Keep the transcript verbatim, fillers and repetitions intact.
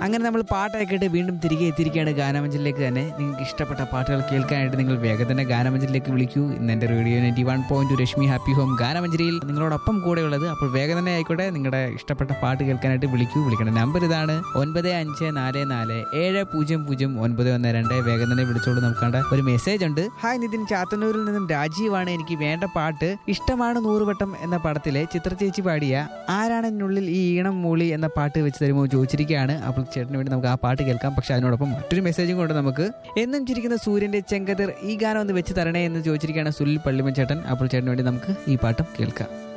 അങ്ങനെ നമ്മൾ പാട്ടൊക്കെ കേട്ട് വീണ്ടും തിരികെ എത്തിയിരിക്കുകയാണ് ഗാനമഞ്ചലിലേക്ക് തന്നെ. നിങ്ങൾക്ക് ഇഷ്ടപ്പെട്ട പാട്ടുകൾ കേൾക്കാനായിട്ട് നിങ്ങൾ വേഗം തന്നെ ഗാനമഞ്ചലിലേക്ക് വിളിക്കൂ. ഇന്ന് എൻ്റെ radio ninety one point Rashmi happy home ഗാനമഞ്ചലിയിൽ നിങ്ങളോടൊപ്പം കൂടെയുള്ളത്. അപ്പോൾ വേഗം തന്നെ ആയിക്കോട്ടെ, നിങ്ങളുടെ ഇഷ്ടപ്പെട്ട പാട്ട് കേൾക്കാനായിട്ട് വിളിക്കൂ. വിളിക്കേണ്ട നമ്പർ ഇതാണ് ഒൻപത് അഞ്ച് നാല് നാല് ഏഴ് പൂജ്യം പൂജ്യം ഒൻപത് ഒന്ന് രണ്ട്. വേഗം തന്നെ വിളിച്ചോളൂ. നമുക്കാണ്ട് ഒരു മെസ്സേജ് ഉണ്ട്. ഹായ് നിതിൻ, ചാത്തന്നൂരിൽ നിന്നും രാജീവാണ്. എനിക്ക് വേണ്ട പാട്ട് ഇഷ്ടമാണ് നൂറുവട്ടം എന്ന പടത്തിലെ ചിത്രചേച്ചി പാടിയ ആരാണ് എന്നുള്ളിൽ ഈ ഈണം മൂളി എന്ന പാട്ട് വെച്ച് തരുമോ ചോദിച്ചിരിക്കുകയാണ്. അപ്പോൾ ചേട്ടന് വേണ്ടി നമുക്ക് ആ പാട്ട് കേൾക്കാം. പക്ഷെ അതിനോടൊപ്പം മറ്റൊരു മെസ്സേജും കൊണ്ട് നമുക്ക് എന്നും ചിരിക്കുന്ന സൂര്യന്റെ ചെങ്കതിർ ഈ ഗാനം ഒന്ന് വെച്ച് തരണേ എന്ന് ചോദിച്ചിരിക്കുകയാണ് സുനിൽ പള്ളിമൻ ചേട്ടൻ. അപ്പോൾ ചേട്ടന് വേണ്ടി നമുക്ക് ഈ പാട്ടും കേൾക്കാം.